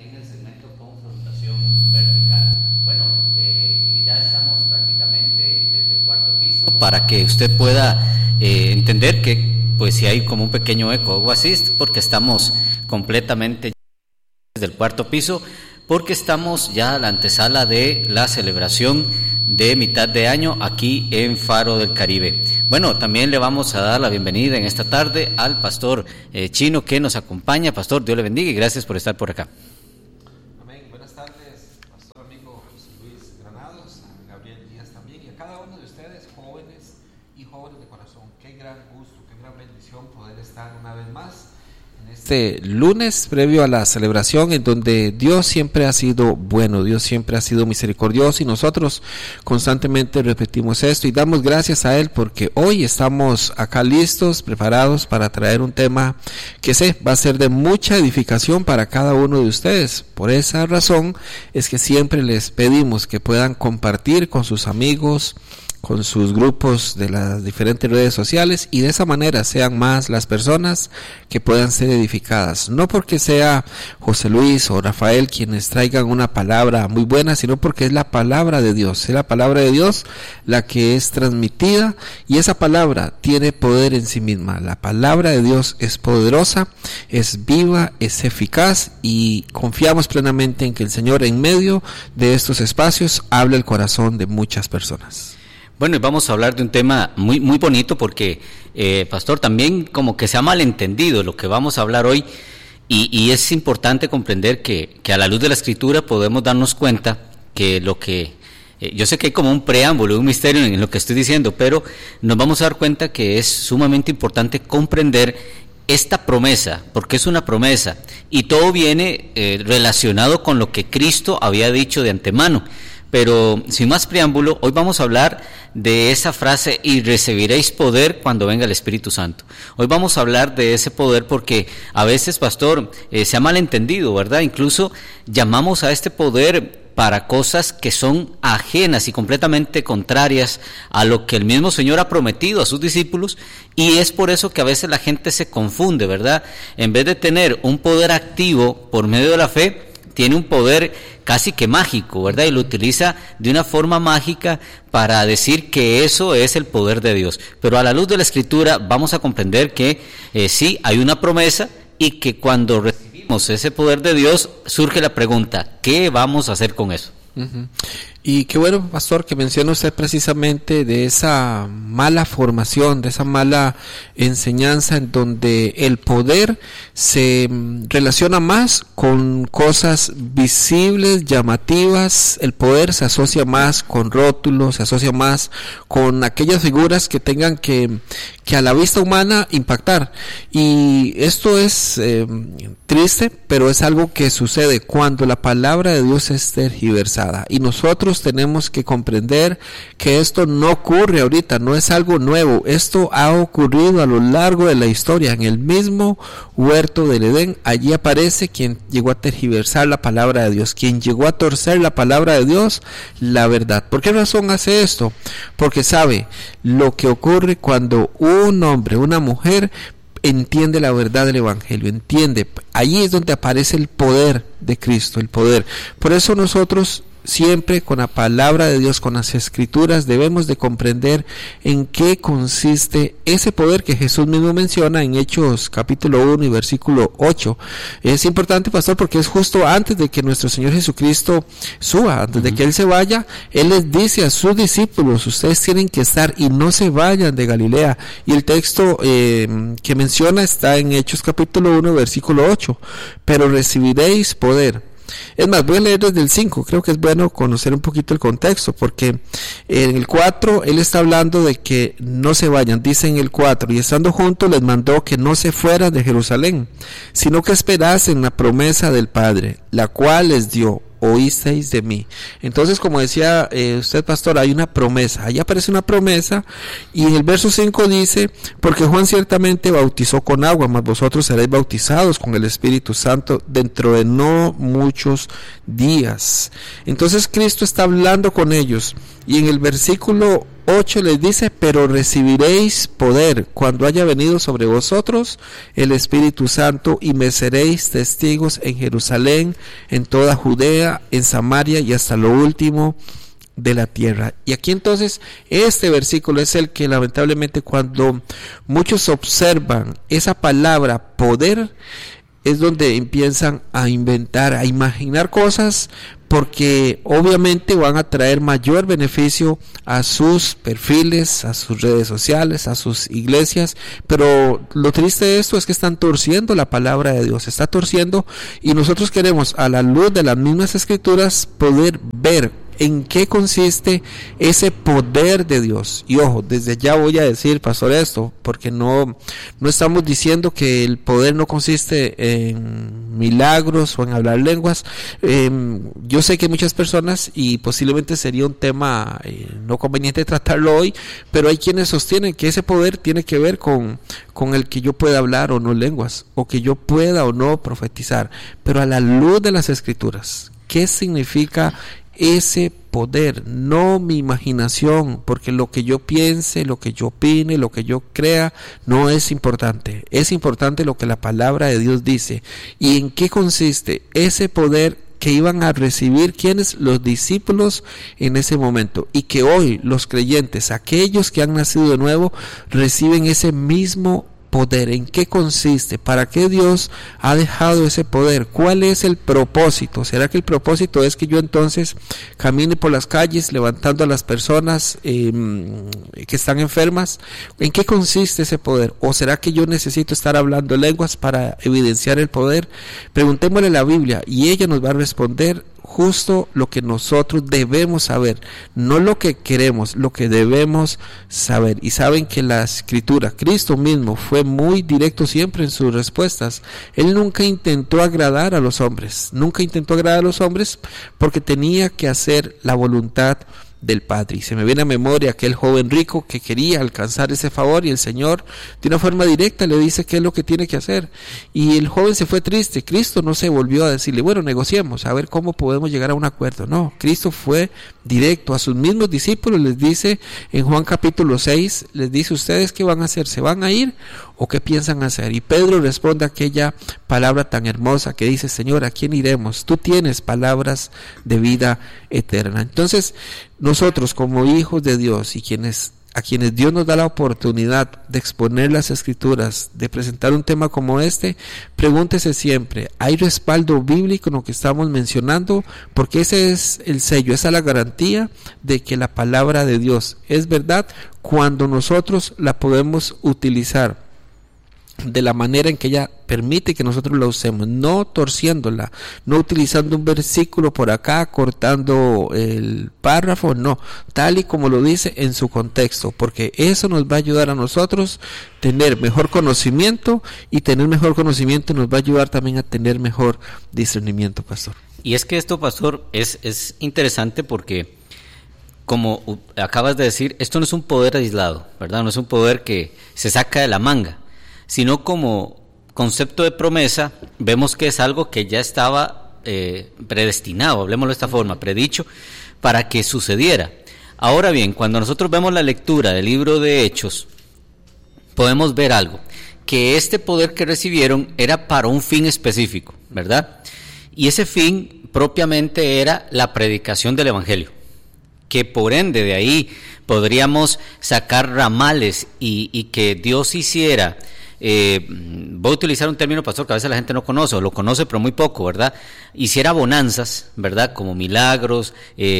en el segmento Confrontación Vertical. Bueno, ya estamos prácticamente desde el cuarto piso para que usted pueda entender que pues si hay como un pequeño eco o algo así, es porque estamos completamente desde el cuarto piso, porque estamos ya a la antesala de la celebración de mitad de año aquí en Faro del Caribe. Bueno, también le vamos a dar la bienvenida en esta tarde al pastor Chino que nos acompaña. Pastor, Dios le bendiga y gracias por estar por acá. Amén. Buenas tardes, pastor amigo José Luis Granados, a Gabriel Díaz también y a cada uno de ustedes, jóvenes y jóvenes de corazón. Qué gran gusto, qué gran bendición poder estar una vez más en este lunes previo a la celebración, en donde Dios siempre ha sido bueno, Dios siempre ha sido misericordioso, y nosotros constantemente repetimos esto y damos gracias a Él porque hoy estamos acá listos, preparados para traer un tema que sé va a ser de mucha edificación para cada uno de ustedes. Por esa razón es que siempre les pedimos que puedan compartir con sus amigos, con sus grupos de las diferentes redes sociales, y de esa manera sean más las personas que puedan ser edificadas. No porque sea José Luis o Rafael quienes traigan una palabra muy buena, sino porque es la palabra de Dios. Es la palabra de Dios la que es transmitida, y esa palabra tiene poder en sí misma. La palabra de Dios es poderosa, es viva, es eficaz, y confiamos plenamente en que el Señor en medio de estos espacios habla el corazón de muchas personas. Bueno, y vamos a hablar de un tema muy bonito porque, pastor, también como que se ha malentendido lo que vamos a hablar hoy, y es importante comprender que a la luz de la Escritura podemos darnos cuenta que lo que, yo sé que hay como un preámbulo, un misterio en lo que estoy diciendo, pero nos vamos a dar cuenta que es sumamente importante comprender esta promesa, porque es una promesa, y todo viene relacionado con lo que Cristo había dicho de antemano. Pero sin más preámbulo, hoy vamos a hablar de esa frase: y recibiréis poder cuando venga el Espíritu Santo. Hoy vamos a hablar de ese poder porque a veces, pastor, se ha malentendido, ¿verdad? Incluso llamamos a este poder para cosas que son ajenas y completamente contrarias a lo que el mismo Señor ha prometido a sus discípulos, y es por eso que a veces la gente se confunde, ¿verdad? En vez de tener un poder activo por medio de la fe, tiene un poder casi que mágico, ¿verdad? Y lo utiliza de una forma mágica para decir que eso es el poder de Dios. Pero a la luz de la Escritura vamos a comprender que sí hay una promesa, y que cuando recibimos ese poder de Dios surge la pregunta: ¿qué vamos a hacer con eso? Uh-huh. Y qué bueno, pastor, que menciona usted precisamente de esa mala formación, de esa mala enseñanza en donde el poder se relaciona más con cosas visibles, llamativas. El poder se asocia más con rótulos, se asocia más con aquellas figuras que tengan que a la vista humana impactar. Y esto es triste, pero es algo que sucede cuando la palabra de Dios es tergiversada, y nosotros tenemos que comprender que esto no ocurre ahorita, no es algo nuevo. Esto ha ocurrido a lo largo de la historia. En el mismo huerto del Edén, allí aparece quien llegó a tergiversar la palabra de Dios, quien llegó a torcer la palabra de Dios, la verdad. ¿Por qué razón hace esto? Porque sabe lo que ocurre cuando un hombre, una mujer entiende la verdad del Evangelio, entiende. Allí es donde aparece el poder de Cristo, el poder. Por eso nosotros siempre con la palabra de Dios, con las Escrituras, debemos de comprender en qué consiste ese poder que Jesús mismo menciona en Hechos capítulo 1 y versículo 8. Es importante, pastor, porque es justo antes de que nuestro Señor Jesucristo suba, antes de que Él se vaya. Él les dice a sus discípulos: ustedes tienen que estar y no se vayan de Galilea. Y el texto que menciona está en Hechos capítulo 1 versículo 8. Pero recibiréis poder. Es más, voy a leer desde el 5, creo que es bueno conocer un poquito el contexto, porque en el 4 él está hablando de que no se vayan. Dice en el 4: y estando juntos les mandó que no se fueran de Jerusalén, sino que esperasen la promesa del Padre, la cual les dio: oísteis de mí. Entonces, como decía usted, pastor, hay una promesa. Ahí aparece una promesa, y en el verso 5 dice: porque Juan ciertamente bautizó con agua, mas vosotros seréis bautizados con el Espíritu Santo dentro de no muchos días. Entonces Cristo está hablando con ellos, y en el versículo 8 les dice: pero recibiréis poder cuando haya venido sobre vosotros el Espíritu Santo, y me seréis testigos en Jerusalén, en toda Judea, en Samaria y hasta lo último de la tierra. Y aquí entonces este versículo es el que lamentablemente, cuando muchos observan esa palabra poder, es donde empiezan a inventar, a imaginar cosas, porque obviamente van a traer mayor beneficio a sus perfiles, a sus redes sociales, a sus iglesias. Pero lo triste de esto es que están torciendo la palabra de Dios, se está torciendo, y nosotros queremos, a la luz de las mismas escrituras, poder ver en qué consiste ese poder de Dios. Y ojo, desde ya voy a decir, pastor, esto, porque no estamos diciendo que el poder no consiste en milagros o en hablar lenguas. Yo sé que muchas personas, y posiblemente sería un tema no conveniente tratarlo hoy, pero hay quienes sostienen que ese poder tiene que ver con el que yo pueda hablar o no lenguas, o que yo pueda o no profetizar. Pero a la luz de las escrituras, ¿qué significa ese poder? No mi imaginación, porque lo que yo piense, lo que yo opine, lo que yo crea no es importante. Es importante lo que la palabra de Dios dice. ¿Y en qué consiste ese poder que iban a recibir quienes? Los discípulos en ese momento, y que hoy los creyentes, aquellos que han nacido de nuevo, reciben ese mismo poder. ¿En qué consiste? ¿Para qué Dios ha dejado ese poder? ¿Cuál es el propósito? ¿Será que el propósito es que yo entonces camine por las calles levantando a las personas que están enfermas? ¿En qué consiste ese poder? ¿O será que yo necesito estar hablando lenguas para evidenciar el poder? Preguntémosle a la Biblia y ella nos va a responder justo lo que nosotros debemos saber, no lo que queremos, lo que debemos saber. Y saben que la Escritura, Cristo mismo fue muy directo siempre en sus respuestas. Él nunca intentó agradar a los hombres, porque tenía que hacer la voluntad del Padre. Y se me viene a memoria aquel joven rico que quería alcanzar ese favor, y el Señor de una forma directa le dice qué es lo que tiene que hacer, y el joven se fue triste. Cristo no se volvió a decirle, bueno, negociemos, a ver cómo podemos llegar a un acuerdo. No, Cristo fue directo a sus mismos discípulos. Les dice en Juan capítulo 6, les dice: ¿ustedes qué van a hacer? ¿Se van a ir o qué piensan hacer? Y Pedro responde aquella palabra tan hermosa que dice: Señor, ¿a quién iremos? Tú tienes palabras de vida eterna. Entonces, nosotros como hijos de Dios, y a quienes Dios nos da la oportunidad de exponer las Escrituras, de presentar un tema como este, pregúntese siempre: ¿hay respaldo bíblico en lo que estamos mencionando? Porque ese es el sello, esa es la garantía de que la palabra de Dios es verdad, cuando nosotros la podemos utilizar de la manera en que ella permite que nosotros la usemos, no torciéndola, no utilizando un versículo por acá, cortando el párrafo, no, tal y como lo dice en su contexto, porque eso nos va a ayudar a nosotros tener mejor conocimiento, y tener mejor conocimiento nos va a ayudar también a tener mejor discernimiento, pastor. Y es que esto, pastor, es interesante porque, como acabas de decir, esto no es un poder aislado, ¿verdad? No es un poder que se saca de la manga, sino como concepto de promesa. Vemos que es algo que ya estaba predestinado, hablemoslo de esta forma, predicho, para que sucediera. Ahora bien, cuando nosotros vemos la lectura del libro de Hechos, podemos ver algo, que este poder que recibieron era para un fin específico, ¿verdad? Y ese fin propiamente era la predicación del Evangelio, que por ende de ahí podríamos sacar ramales, y que Dios hiciera, voy a utilizar un término, pastor, que a veces la gente no conoce, o lo conoce pero muy poco, ¿verdad? Hiciera bonanzas, ¿verdad? Como milagros,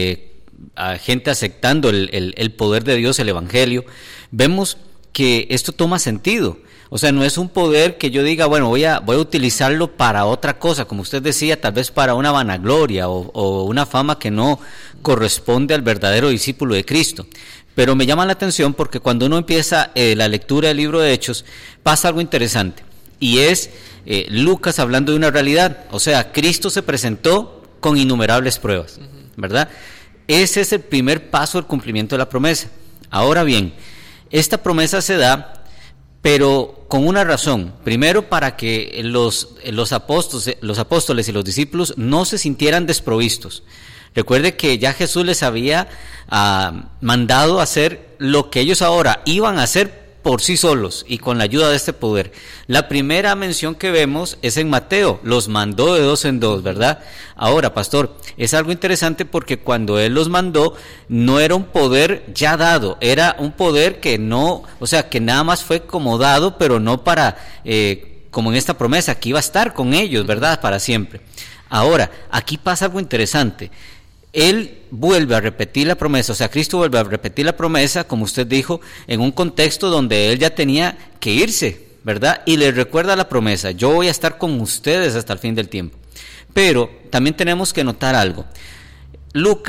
a gente aceptando el poder de Dios, el Evangelio. Vemos que esto toma sentido. O sea, no es un poder que yo diga, bueno, voy a utilizarlo para otra cosa, como usted decía, tal vez para una vanagloria o una fama que no corresponde al verdadero discípulo de Cristo. Pero me llama la atención porque cuando uno empieza la lectura del libro de Hechos, pasa algo interesante, y es Lucas hablando de una realidad. O sea, Cristo se presentó con innumerables pruebas, ¿verdad? Ese es el primer paso del cumplimiento de la promesa. Ahora bien, esta promesa se da, pero con una razón. Primero, para que los apóstoles y los discípulos no se sintieran desprovistos, Recuerde que ya Jesús les había mandado hacer lo que ellos ahora iban a hacer por sí solos y con la ayuda de este poder. La primera mención que vemos es en Mateo, los mandó de 2 en 2, ¿verdad? Ahora, pastor, es algo interesante porque cuando él los mandó, no era un poder ya dado, era un poder que no, o sea, que nada más fue como dado, pero no para, como en esta promesa, que iba a estar con ellos, ¿verdad? Para siempre. Ahora, aquí pasa algo interesante. Él vuelve a repetir la promesa, o sea, Cristo vuelve a repetir la promesa, como usted dijo, en un contexto donde él ya tenía que irse, ¿verdad? Y les recuerda la promesa, yo voy a estar con ustedes hasta el fin del tiempo. Pero también tenemos que notar algo. Lucas